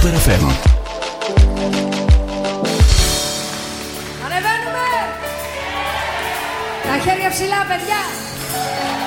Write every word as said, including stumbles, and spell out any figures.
Super εφ εμ. Ανεβαίνουμε! Τα χέρια ψηλά, παιδιά!